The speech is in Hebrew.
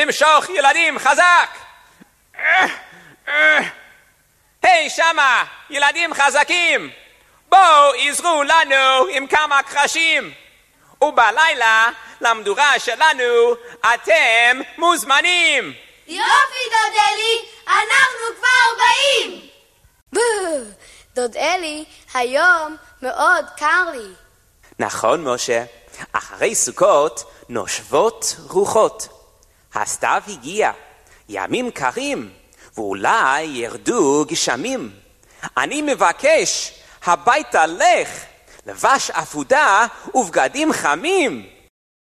למשוך ילדים חזק. היי שמה, ילדים חזקים, בואו עזרו לנו עם כמה קרשים. ובלילה למדורה שלנו אתם מוזמנים. יופי דוד אלי, אנחנו כבר באים. דוד אלי, היום מאוד קר לי. נכון משה, אחרי סוכות נושבות רוחות. הסתיו הגיע, ימים קרים, ואולי ירדו גשמים. אני מבקש, הביתה לך, לבש אפודה ובגדים חמים.